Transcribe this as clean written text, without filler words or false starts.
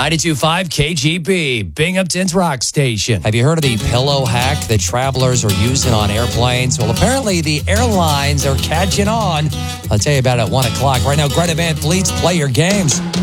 92.5 KGB, Binghamton's rock station. Have you heard of the pillow hack that travelers are using on airplanes? Well, apparently the airlines are catching on. I'll tell you about it at 1 o'clock. Right now, Greta Van Fleet's Play Your Games.